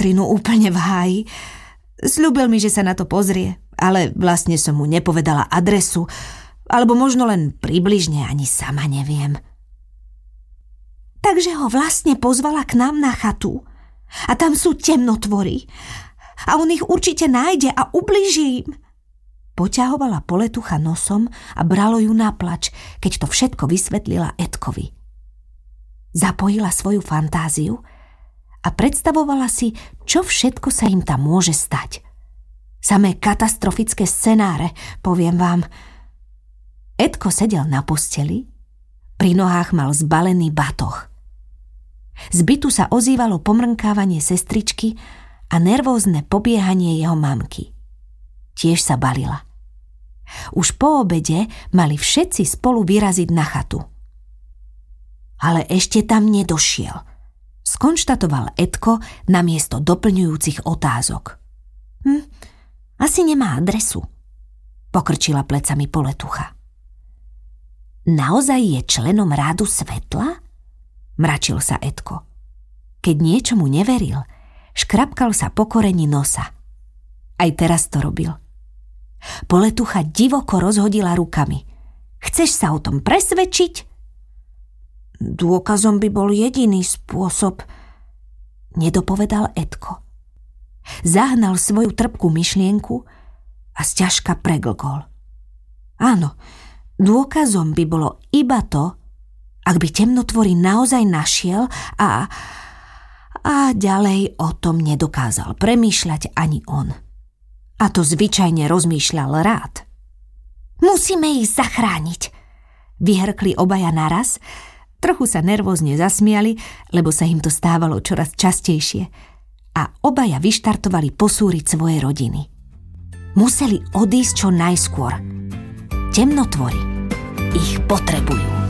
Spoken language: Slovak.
elektrinu úplne v háji. Sľúbil mi, že sa na to pozrie, ale vlastne som mu nepovedala adresu, alebo možno len približne, ani sama neviem. Takže ho vlastne pozvala k nám na chatu. A tam sú temnotvory. A on ich určite nájde a ublíži im. Poťahovala Poletucha nosom a bralo ju na plač, keď to všetko vysvetlila Edkovi. Zapojila svoju fantáziu a predstavovala si, čo všetko sa im tam môže stať. Samé katastrofické scenáre, poviem vám. Edko sedel na posteli, pri nohách mal zbalený batoh. Z bytu sa ozývalo pomrnkávanie sestričky a nervózne pobiehanie jeho mamky. Tiež sa balila. Už po obede mali všetci spolu vyraziť na chatu. Ale ešte tam nedošiel, skonštatoval Edko namiesto doplňujúcich otázok. Asi nemá adresu, pokrčila plecami Poletucha. Naozaj je členom rádu svetla? Mračil sa Edko. Keď niečomu neveril, škrapkal sa po koreni nosa. Aj teraz to robil. Poletucha divoko rozhodila rukami. Chceš sa o tom presvedčiť? Dôkazom by bol jediný spôsob, nedopovedal Edko. Zahnal svoju trpkú myšlienku a sťažka preglkol. Áno, dôkazom by bolo iba to, ak by temnotvory naozaj našiel a ďalej o tom nedokázal premýšľať ani on. A to zvyčajne rozmýšľal rád. Musíme ich zachrániť, vyhrkli obaja naraz, trochu sa nervózne zasmiali, lebo sa im to stávalo čoraz častejšie a obaja vyštartovali posúriť svoje rodiny. Museli odísť čo najskôr. Temnotvory ich potrebujú.